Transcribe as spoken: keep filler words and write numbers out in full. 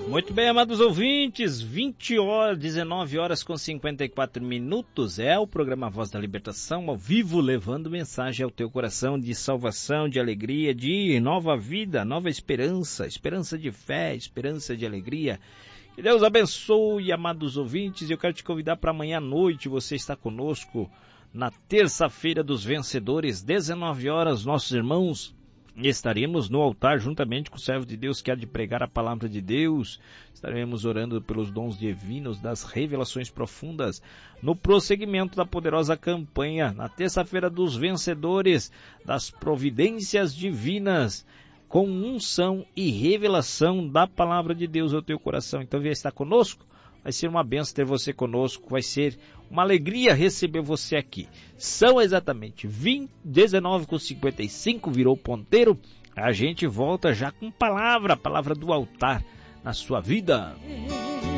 Muito bem, amados ouvintes, vinte horas, dezenove horas com cinquenta e quatro minutos, é o programa Voz da Libertação, ao vivo, levando mensagem ao teu coração de salvação, de alegria, de nova vida, nova esperança, esperança de fé, esperança de alegria. Que Deus abençoe, amados ouvintes, e eu quero te convidar para amanhã à noite, você está conosco na terça-feira dos vencedores, dezenove horas, nossos irmãos. Estaremos no altar juntamente com o servo de Deus que há de pregar a palavra de Deus. Estaremos orando pelos dons divinos das revelações profundas no prosseguimento da poderosa campanha na terça-feira dos vencedores das providências divinas com unção e revelação da palavra de Deus ao teu coração. Então venha estar conosco. Vai ser uma bênção ter você conosco, vai ser uma alegria receber você aqui. São exatamente vinte, dezenove com cinquenta e cinco, virou ponteiro. A gente volta já com palavra, a palavra do altar na sua vida.